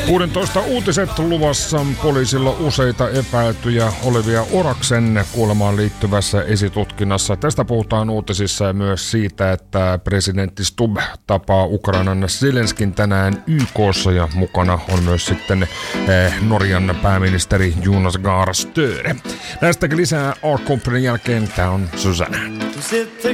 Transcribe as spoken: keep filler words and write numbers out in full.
kuusitoista uutiset luvassa. Poliisilla useita epäiltyjä olevia Oraksen kuolemaan liittyvässä esitutkinnassa. Tästä puhutaan uutisissa ja myös siitä, että presidentti Stubb tapaa Ukrainan Zelenskin tänään Y K:ssa ja mukana on myös sitten eh, Norjan pääministeri Jonas Gahr Støre. Näistäkin lisää Art Companyn jälkeen. Tää on Susanna.